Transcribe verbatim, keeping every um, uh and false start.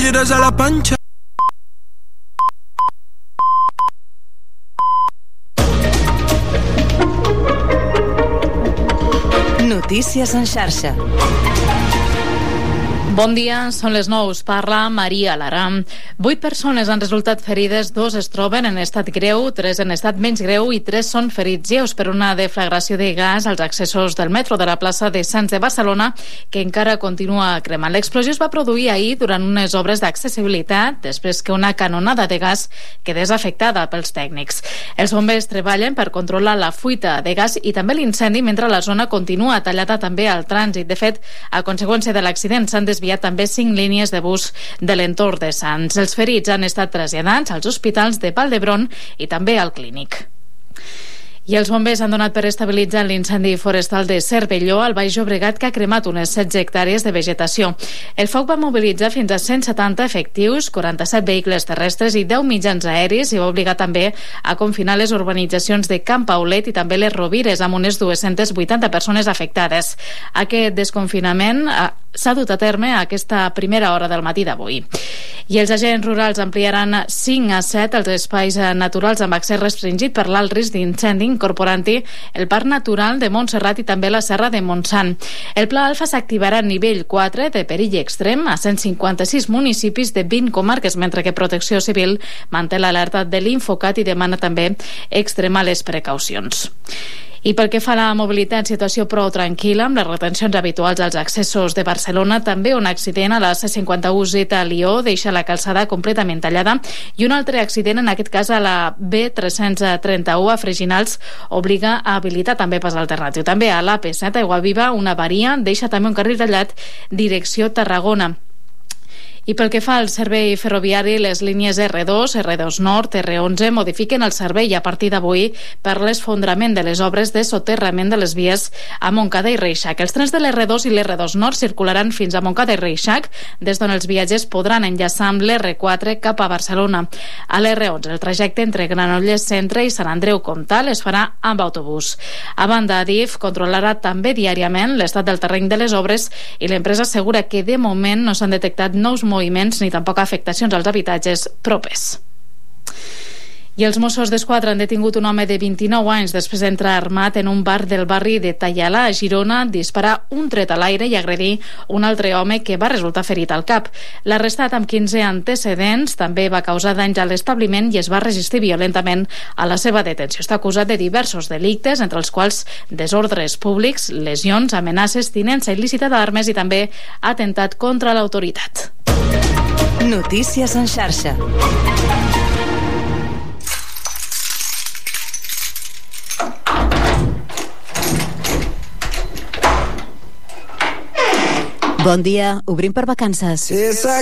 giras a la panxa. Notícies en xarxa. Bon dia, són les nou. Us parla Maria Lara. Vuit persones han resultat ferides, dos es troben en estat greu, tres en estat menys greu i tres són ferits lleus per una deflagració de gas als accessos del metro de la plaça de Sants de Barcelona, que encara continua cremant. L'explosió es va produir ahir durant unes obres d'accessibilitat, després que una canonada de gas quedés afectada pels tècnics. Els bombers treballen per controlar la fuita de gas i també l'incendi, mentre la zona continua tallada també al trànsit. De fet, a conseqüència de l'accident s'han desviat també cinc línies de bus de l'entorn de Sants. Els ferits han estat traslladats als hospitals de Vall d'Hebron i també al Clínic. I els bombers han donat per estabilitzar l'incendi forestal de Cervelló al Baix Llobregat, que ha cremat unes setze hectàrees de vegetació. El foc va mobilitzar fins a cent setanta efectius, quaranta-set vehicles terrestres i deu mitjans aeris, i va obligar també a confinar les urbanitzacions de Camp Paulet i també les Rovires, amb unes dues-centes vuitanta persones afectades. Aquest desconfinament s'ha dut a terme a aquesta primera hora del matí d'avui. I els agents rurals ampliaran cinc a set els espais naturals amb accés restringit per l'alt risc d'incendi, incorporant-hi el Parc Natural de Montserrat i també la Serra de Montsant. El Pla Alfa s'activarà a nivell quatre de perill extrem a cent cinquanta-sis municipis de vint comarques, mentre que Protecció Civil manté l'alerta de l'Infocat i demana també extremar les precaucions. I pel que fa a la mobilitat, situació prou tranquil·la, amb les retencions habituals als accessos de Barcelona. També un accident a la C cinquanta-u Z a Lió deixa la calçada completament tallada, i un altre accident, en aquest cas a la B tres-cents trenta-u a Freginals, obliga a habilitar també pas alternatiu. També a l'A P set a Aiguaviva una avaria deixa també un carril tallat direcció Tarragona. I pel que fa al servei ferroviari, les línies R dos, R dos Nord, R onze modifiquen el servei a partir d'avui per l'esfondrament de les obres de soterrament de les vies a Montcada i Reixac. Els trens de l'R dos i l'R dos Nord circularan fins a Montcada i Reixac, des d'on els viatgers podran enllaçar amb l'R quatre cap a Barcelona. A l'R onze, el trajecte entre Granollers Centre i Sant Andreu Comtal es farà amb autobús. A banda, Adif controlarà també diàriament l'estat del terreny de les obres i l'empresa assegura que de moment no s'han detectat nous moviments moviments ni tampoc afectacions als habitatges propers. I els Mossos d'Esquadra han detingut un home de vint-i-nou anys després d'entrar armat en un bar del barri de Tallala, a Girona, disparar un tret a l'aire i agredir un altre home que va resultar ferit al cap. L'arrestat, amb quinze antecedents, també va causar danys a l'establiment i es va resistir violentament a la seva detenció. Està acusat de diversos delictes, entre els quals desordres públics, lesions, amenaces, tinença il·lícita d'armes i també atemptat contra l'autoritat. Notícies en xarxa. Bon dia, obrim per vacances.